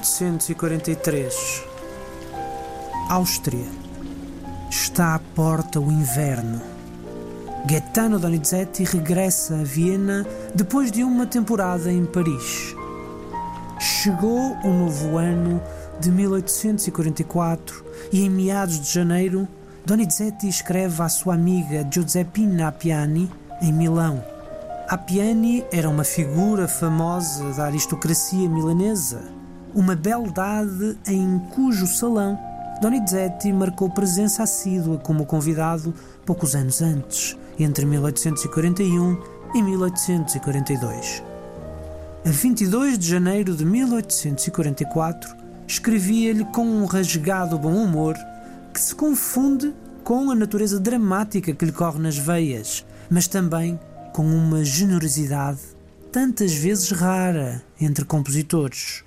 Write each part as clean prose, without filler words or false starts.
1843. Áustria. Está à porta o inverno. Gaetano Donizetti regressa a Viena depois de uma temporada em Paris. Chegou o novo ano de 1844 e em meados de janeiro Donizetti escreve à sua amiga Giuseppina Appiani em Milão. Appiani era uma figura famosa da aristocracia milanesa, uma beldade em cujo salão Donizetti marcou presença assídua como convidado poucos anos antes, entre 1841 e 1842. A 22 de janeiro de 1844, escrevia-lhe com um rasgado bom humor que se confunde com a natureza dramática que lhe corre nas veias, mas também com uma generosidade tantas vezes rara entre compositores.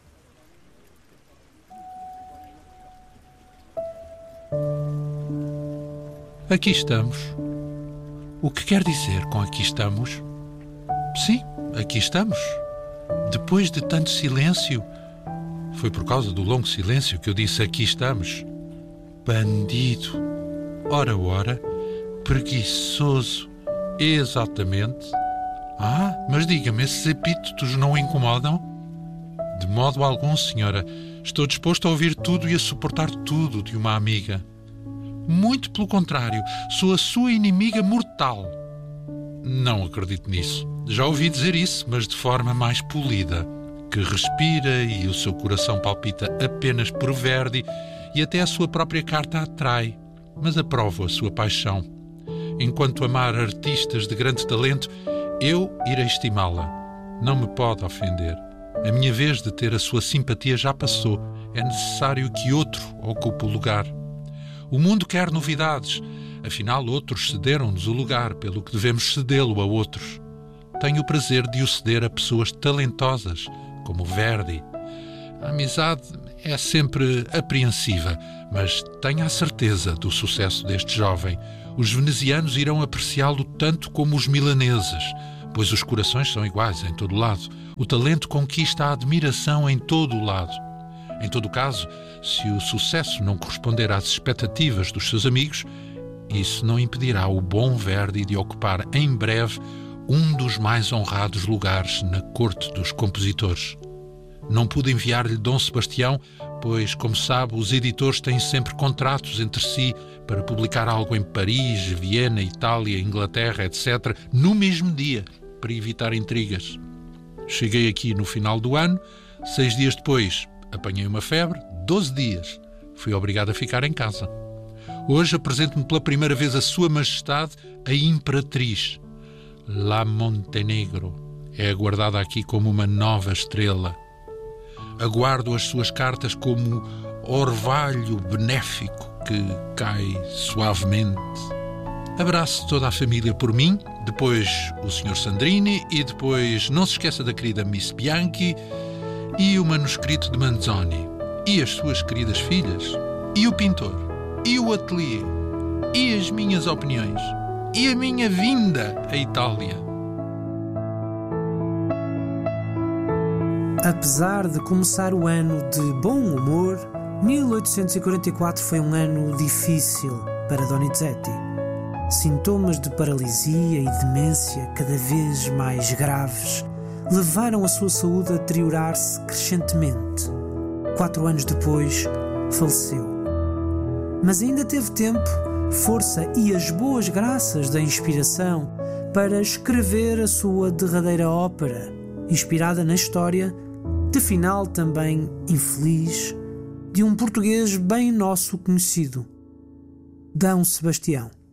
Aqui estamos. O que quer dizer com aqui estamos? Sim, aqui estamos. Depois de tanto silêncio, foi por causa do longo silêncio que eu disse aqui estamos. Bandido, ora, preguiçoso, exatamente. Mas diga-me, esses epítetos não o incomodam? De modo algum, senhora. Estou disposto a ouvir tudo e a suportar tudo de uma amiga. Muito pelo contrário, sou a sua inimiga mortal. Não acredito nisso. Já ouvi dizer isso, mas de forma mais polida. Que respira e o seu coração palpita apenas por Verdi e até a sua própria carta a atrai. Mas aprovo a sua paixão. Enquanto amar artistas de grande talento, eu irei estimá-la. Não me pode ofender. A minha vez de ter a sua simpatia já passou. É necessário que outro ocupe o lugar. O mundo quer novidades, afinal outros cederam-nos o lugar, pelo que devemos cedê-lo a outros. Tenho o prazer de o ceder a pessoas talentosas, como Verdi. A amizade é sempre apreensiva, mas tenho a certeza do sucesso deste jovem. Os venezianos irão apreciá-lo tanto como os milaneses, pois os corações são iguais em todo o lado. O talento conquista a admiração em todo o lado. Em todo o caso, se o sucesso não corresponder às expectativas dos seus amigos, isso não impedirá o bom Verdi de ocupar em breve um dos mais honrados lugares na corte dos compositores. Não pude enviar-lhe Dom Sebastião, pois, como sabe, os editores têm sempre contratos entre si para publicar algo em Paris, Viena, Itália, Inglaterra, etc., no mesmo dia, para evitar intrigas. Cheguei aqui no final do ano, 6 dias depois apanhei uma febre, 12 dias. Fui obrigado a ficar em casa. Hoje apresento-me pela primeira vez a Sua Majestade, a Imperatriz. La Montenegro é aguardada aqui como uma nova estrela. Aguardo as suas cartas como orvalho benéfico que cai suavemente. Abraço toda a família por mim, depois o Sr. Sandrini e depois não se esqueça da querida Miss Bianchi e o manuscrito de Manzoni e as suas queridas filhas e o pintor e o ateliê e as minhas opiniões e a minha vinda à Itália. Apesar de começar o ano de bom humor, 1844 foi um ano difícil para Donizetti. Sintomas de paralisia e demência cada vez mais graves levaram a sua saúde a deteriorar-se crescentemente. 4 anos depois, faleceu. Mas ainda teve tempo, força e as boas graças da inspiração para escrever a sua derradeira ópera, inspirada na história, de final também infeliz, de um português bem nosso conhecido, Dom Sebastião.